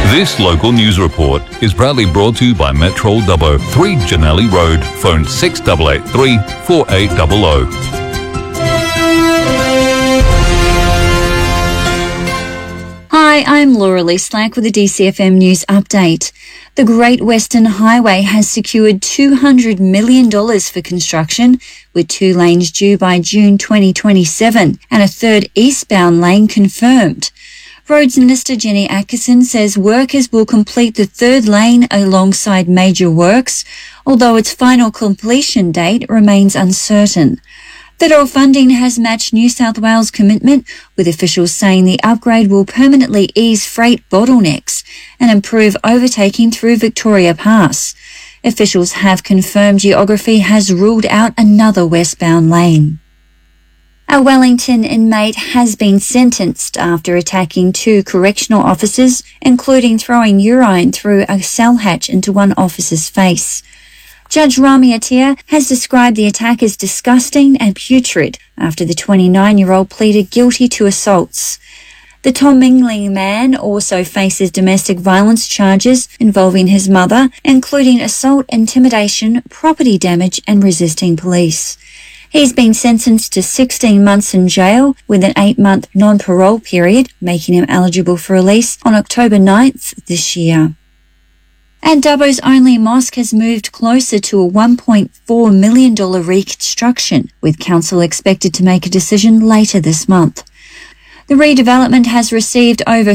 This local news report is proudly brought to you by Metro Dubbo, 3 Janelli Road, phone 6883 4800. Hi, I'm Laura Lee Slack with a DCFM News Update. The Great Western Highway has secured $200 million for construction, with 2 lanes due by June 2027 and a third eastbound lane confirmed. Roads Minister Jenny Atkinson says workers will complete the third lane alongside major works, although its final completion date remains uncertain. Federal funding has matched New South Wales' commitment, with officials saying the upgrade will permanently ease freight bottlenecks and improve overtaking through Victoria Pass. Officials have confirmed Geography has ruled out another westbound lane. A Wellington inmate has been sentenced after attacking 2 correctional officers, including throwing urine through a cell hatch into one officer's face. Judge Rami Attia has described the attack as disgusting and putrid after the 29-year-old pleaded guilty to assaults. The Tom Mingling man also faces domestic violence charges involving his mother, including assault, intimidation, property damage and resisting police. He's been sentenced to 16 months in jail with an 8-month non-parole period, making him eligible for release on October 9th this year. And Dubbo's only mosque has moved closer to a $1.4 million reconstruction, with council expected to make a decision later this month. The redevelopment has received over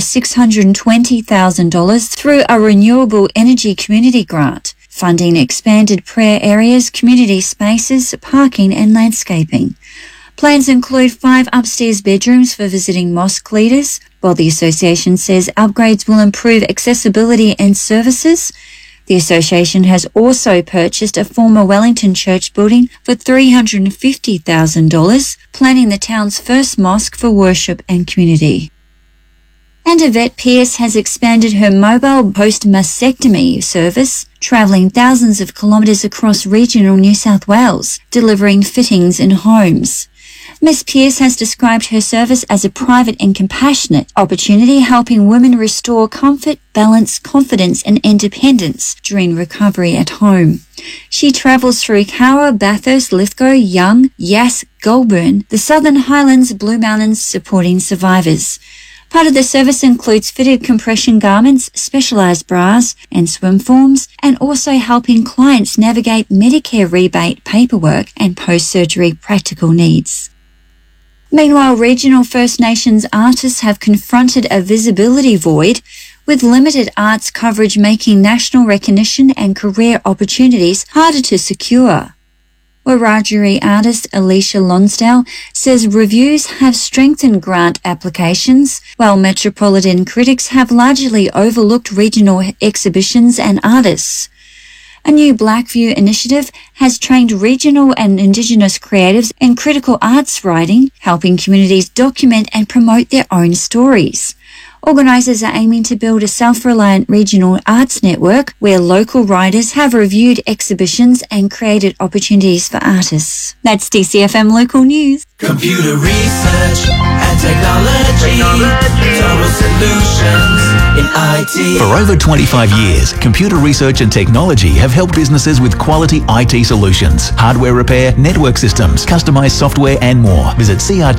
$620,000 through a renewable energy community grant, funding expanded prayer areas, community spaces, parking and landscaping. Plans include 5 upstairs bedrooms for visiting mosque leaders, while the association says upgrades will improve accessibility and services. The association has also purchased a former Wellington church building for $350,000, planning the town's first mosque for worship and community. And Yvette Pearce has expanded her mobile post-mastectomy service, travelling thousands of kilometres across regional New South Wales, delivering fittings in homes. Ms. Pearce has described her service as a private and compassionate opportunity, helping women restore comfort, balance, confidence and independence during recovery at home. She travels through Cowra, Bathurst, Lithgow, Young, Yass, Goulburn, the Southern Highlands, Blue Mountains, supporting survivors. Part of the service includes fitted compression garments, specialised bras and swim forms, and also helping clients navigate Medicare rebate paperwork and post-surgery practical needs. Meanwhile, regional First Nations artists have confronted a visibility void, with limited arts coverage making national recognition and career opportunities harder to secure. Wiradjuri artist Alicia Lonsdale says reviews have strengthened grant applications, while metropolitan critics have largely overlooked regional exhibitions and artists. A new Blackview initiative has trained regional and Indigenous creatives in critical arts writing, helping communities document and promote their own stories. Organisers are aiming to build a self-reliant regional arts network where local writers have reviewed exhibitions and created opportunities for artists. That's DCFM Local News. Computer research and technology. Total solutions in IT. For over 25 years, Computer Research and Technology have helped businesses with quality IT solutions, hardware repair, network systems, customised software and more. Visit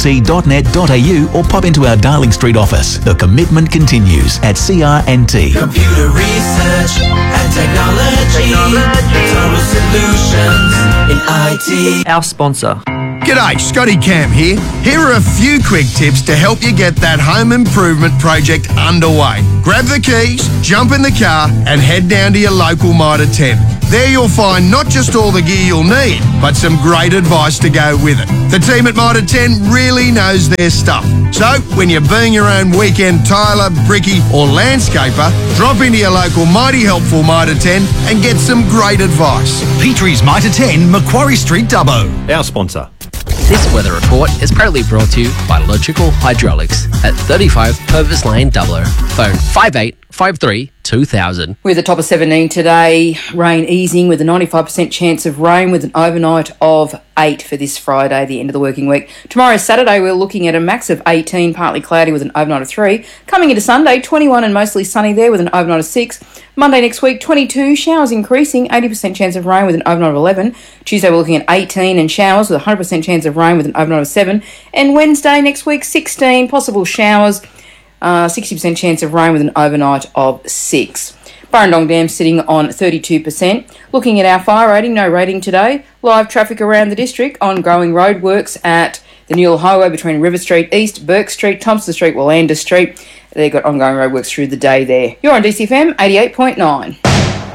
crt.net.au or pop into our Darling Street office. The commitment continues at CR&T. Computer research and technology. Total solutions in IT. Our sponsor. G'day, Scotty Cam here. Here are a few quick tips to help you get that home improvement project underway. Grab the keys, jump in the car and head down to your local Mitre 10. There you'll find not just all the gear you'll need, but some great advice to go with it. The team at Mitre 10 really knows their stuff. So, when you're being your own weekend tiler, brickie or landscaper, drop into your local mighty helpful Mitre 10 and get some great advice. Petrie's Mitre 10, Macquarie Street, Dubbo. Our sponsor. This weather report is proudly brought to you by Logical Hydraulics at 35 Purvis Lane, Dubbo. Phone 5853 2,000. With a top of 17 today, rain easing with a 95% chance of rain with an overnight of 8 for this Friday, the end of the working week. Tomorrow, Saturday, we're looking at a max of 18, partly cloudy with an overnight of 3. Coming into Sunday, 21 and mostly sunny there with an overnight of 6. Monday next week, 22, showers increasing, 80% chance of rain with an overnight of 11. Tuesday, we're looking at 18 and showers with a 100% chance of rain with an overnight of 7. And Wednesday next week, 16, possible showers, 60% chance of rain with an overnight of 6. Burrendong Dam sitting on 32%. Looking at our fire rating, no rating today. Live traffic around the district, ongoing roadworks at the Newell Highway between River Street East, Burke Street, Thompson Street, Wallander Street. They've got ongoing roadworks through the day there. You're on DCFM 88.9.